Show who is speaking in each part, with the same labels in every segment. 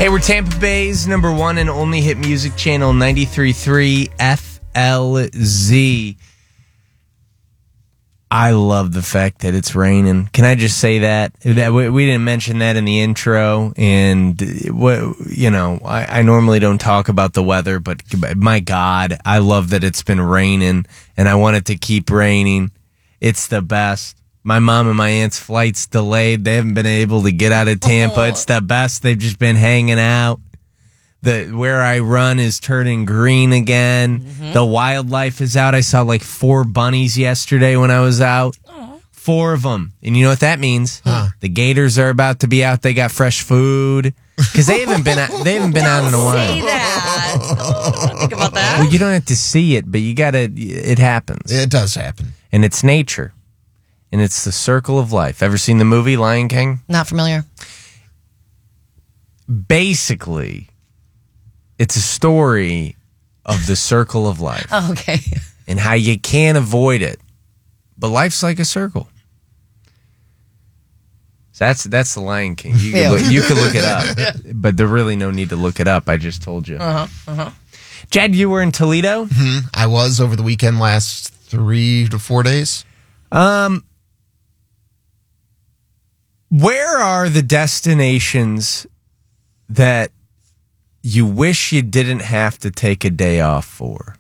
Speaker 1: Hey, we're Tampa Bay's number one and only hit music channel, 93.3 FLZ. I love the fact that it's raining. Can I just say that? We didn't mention that in the intro, and I normally don't talk about the weather, but my God, I love that it's been raining, and I want it to keep raining. It's the best. My mom and my aunt's flight's delayed. They haven't been able to get out of Tampa. It's the best. They've just been hanging out. Where I run is turning green again. Mm-hmm. The wildlife is out. I saw like 4 bunnies yesterday when I was out. Aww. 4 of them. And you know what that means? Huh. The gators are about to be out. They got fresh food. Because they haven't been out in a while.
Speaker 2: Say that. Think about that.
Speaker 1: Well, you don't have to see it, but you gotta. It happens.
Speaker 3: It does happen.
Speaker 1: And it's nature. And it's the circle of life. Ever seen the movie Lion King?
Speaker 2: Not familiar.
Speaker 1: Basically, it's a story of the circle of life.
Speaker 2: Oh, okay.
Speaker 1: And how you can't avoid it. But life's like a circle. So that's the Lion King. You can look it up. But there's really no need to look it up. I just told you. Jed, you were in Toledo?
Speaker 3: Mm-hmm. I was over the weekend, last 3 to 4 days.
Speaker 1: Where are the destinations that you wish you didn't have to take a day off for?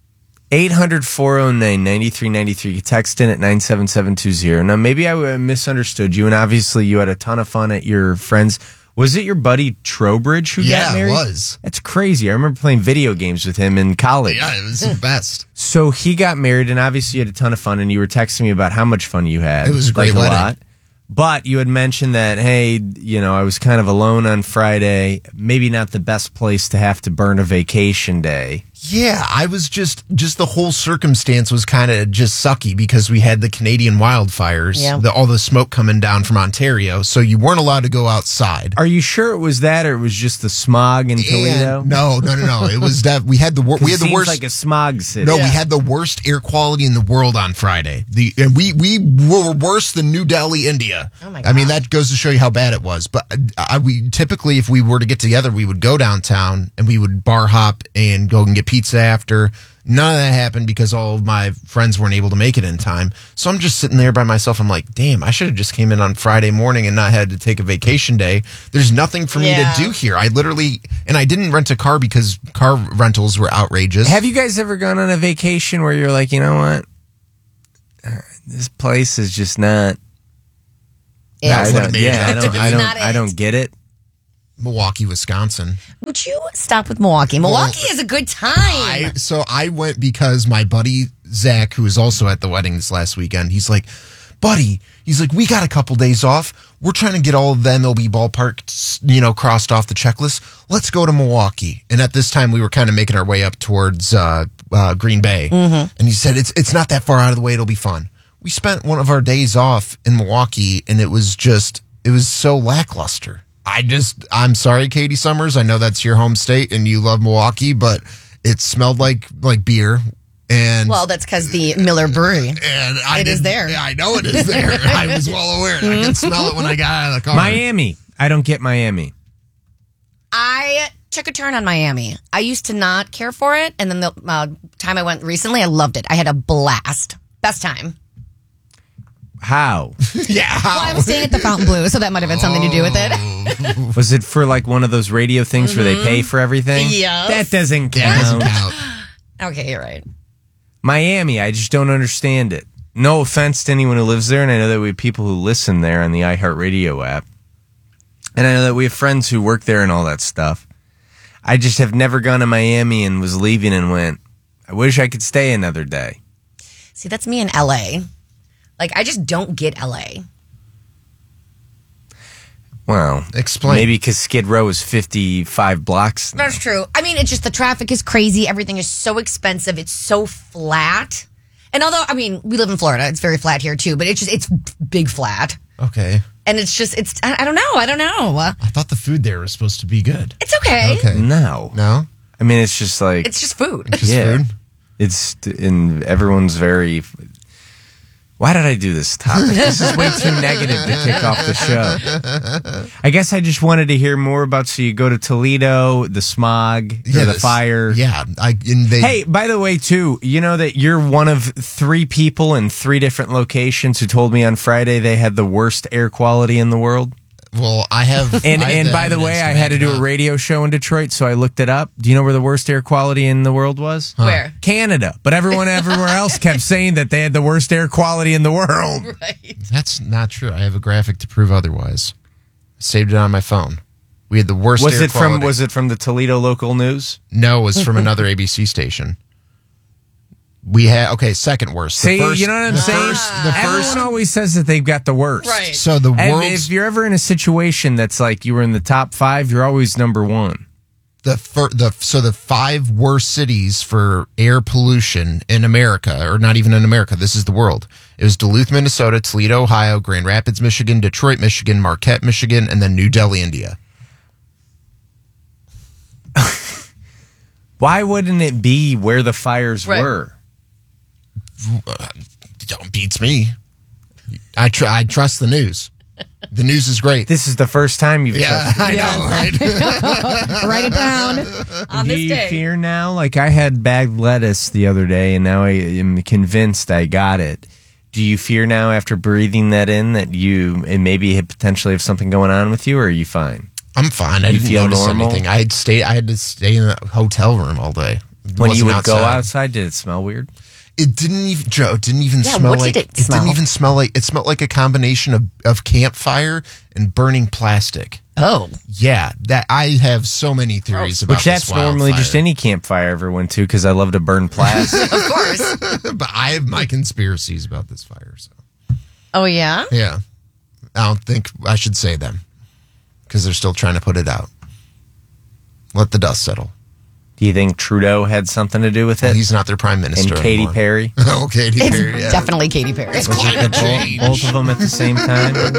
Speaker 1: 800-409-9393. You text in at 97720. Now, maybe I misunderstood you, and obviously you had a ton of fun at your friend's. Was it your buddy Trowbridge who got married?
Speaker 3: Yeah, it was.
Speaker 1: That's crazy. I remember playing video games with him in college.
Speaker 3: Yeah, it was the best.
Speaker 1: So he got married, and obviously you had a ton of fun, and you were texting me about how much fun you had.
Speaker 3: It was a great wedding.
Speaker 1: Lot. But you had mentioned that, hey, I was kind of alone on Friday. Maybe not the best place to have to burn a vacation day.
Speaker 3: Yeah, I was just the whole circumstance was kind of just sucky because we had the Canadian wildfires, all the smoke coming down from Ontario, so you weren't allowed to go outside.
Speaker 1: Are you sure it was that, or it was just the smog in Toledo?
Speaker 3: No. It was that we had the worst.
Speaker 1: Like a smog city.
Speaker 3: No, we had the worst air quality in the world on Friday. And we were worse than New Delhi, India.
Speaker 2: Oh my God.
Speaker 3: I mean, that goes to show you how bad it was. But we typically, if we were to get together, we would go downtown and we would bar hop and go and get pizza after. None of that happened because all of my friends weren't able to make it in time. So I'm just sitting there by myself. I'm like, damn, I should have just came in on Friday morning and not had to take a vacation day. There's nothing for me to do here. I didn't rent a car because car rentals were outrageous.
Speaker 1: Have you guys ever gone on a vacation where you're like, you know what? This place is just not. I don't get it.
Speaker 3: Milwaukee, Wisconsin.
Speaker 2: Would you stop with Milwaukee? Milwaukee is a good time.
Speaker 3: I went because my buddy Zach, who was also at the wedding this last weekend, he's like, buddy, we got a couple days off. We're trying to get all of the MLB ballparks, crossed off the checklist. Let's go to Milwaukee. And at this time, we were kind of making our way up towards Green Bay. Mm-hmm. And he said, it's not that far out of the way. It'll be fun. We spent one of our days off in Milwaukee, and it was so lackluster. I'm sorry, Katie Summers. I know that's your home state and you love Milwaukee, but it smelled like beer. And
Speaker 2: well, that's because the Miller Brewery.
Speaker 3: And
Speaker 2: it is there.
Speaker 3: Yeah, I know it is there. I was well aware. I could smell it when I got out of the car.
Speaker 1: Miami. I don't get Miami.
Speaker 2: I took a turn on Miami. I used to not care for it, and then the time I went recently, I loved it. I had a blast. Best time.
Speaker 1: How?
Speaker 3: Yeah.
Speaker 2: Well, I was staying at the Fontainebleau, so that might have had something to do with it.
Speaker 1: Was it for like one of those radio things where they pay for everything?
Speaker 2: Yes.
Speaker 1: That doesn't count.
Speaker 2: Okay, you're right.
Speaker 1: Miami, I just don't understand it. No offense to anyone who lives there, and I know that we have people who listen there on the iHeartRadio app. And I know that we have friends who work there and all that stuff. I just have never gone to Miami and was leaving and went, I wish I could stay another day.
Speaker 2: See, that's me in L.A. Like, I just don't get L.A.
Speaker 1: Well,
Speaker 3: explain.
Speaker 1: Maybe because Skid Row is 55 blocks now.
Speaker 2: That's true. I mean, it's just the traffic is crazy. Everything is so expensive. It's so flat. And although, I mean, we live in Florida. It's very flat here, too. But it's big flat.
Speaker 3: Okay.
Speaker 2: And I don't know.
Speaker 3: I thought the food there was supposed to be good.
Speaker 2: It's okay.
Speaker 1: No. I mean, it's just like...
Speaker 2: It's just food.
Speaker 3: It's just food?
Speaker 1: And everyone's very... Why did I do this topic? This is way too negative to kick off the show. I guess I just wanted to hear more about, so you go to Toledo, the smog, the fire.
Speaker 3: Yeah.
Speaker 1: Hey, by the way, too, you know that you're one of 3 people in 3 different locations who told me on Friday they had the worst air quality in the world?
Speaker 3: Well, I have.
Speaker 1: And by the way, I had to do a radio show in Detroit, so I looked it up. Do you know where the worst air quality in the world was?
Speaker 2: Where?
Speaker 1: Canada. But everyone everywhere else kept saying that they had the worst air quality in the world.
Speaker 2: Right.
Speaker 3: That's not true. I have a graphic to prove otherwise. Saved it on my phone. We had the worst air quality.
Speaker 1: Was it from the Toledo local news?
Speaker 3: No, it was from another ABC station. We had, second worst.
Speaker 1: See, you know what I'm saying? Everyone always says that they've got the worst.
Speaker 2: Right.
Speaker 3: So the
Speaker 1: And
Speaker 3: world's,
Speaker 1: if you're ever in a situation that's like you were in the top 5, you're always number 1.
Speaker 3: the 5 worst cities for air pollution in America, or not even in America, this is the world. It was Duluth, Minnesota, Toledo, Ohio, Grand Rapids, Michigan, Detroit, Michigan, Marquette, Michigan, and then New Delhi, India.
Speaker 1: Why wouldn't it be where the fires were?
Speaker 3: Beats me. I trust the news. The news is great.
Speaker 1: This is the first time you've trusted.
Speaker 3: I know, right?
Speaker 2: Write it down on
Speaker 1: Do
Speaker 2: this
Speaker 1: you
Speaker 2: day.
Speaker 1: fear now? Like, I had bagged lettuce the other day, and now I am convinced I got it. Do you fear now, after breathing that in, that you and maybe potentially have something going on with you, or are you fine?
Speaker 3: I'm fine. I
Speaker 1: You
Speaker 3: didn't
Speaker 1: feel
Speaker 3: notice
Speaker 1: normal?
Speaker 3: anything. I had to stay in a hotel room all day.
Speaker 1: When you
Speaker 3: Wasn't
Speaker 1: would go outside, did it smell weird?
Speaker 3: It didn't even, Joe. It didn't even smell
Speaker 2: what
Speaker 3: like.
Speaker 2: did it smell?
Speaker 3: Didn't even smell like. It smelled like a combination of campfire and burning plastic.
Speaker 2: Oh.
Speaker 3: Yeah, that I have so many theories about.
Speaker 1: Which that's
Speaker 3: this
Speaker 1: normally
Speaker 3: wildfire.
Speaker 1: just any campfire I ever went to, because I love to burn plastic.
Speaker 2: Of course.
Speaker 3: But I have my conspiracies about this fire. So
Speaker 2: Oh, yeah?
Speaker 3: yeah, I don't think I should say them because they're still trying to put it out. Let the dust settle.
Speaker 1: Do you think Trudeau had something to do with it?
Speaker 3: He's not their prime minister
Speaker 1: And Katy
Speaker 3: anymore.
Speaker 1: Perry?
Speaker 3: Oh, Katy
Speaker 2: It's
Speaker 3: Perry. Yeah.
Speaker 2: definitely Katy Perry.
Speaker 3: It's climate change.
Speaker 1: Both of them at the same time?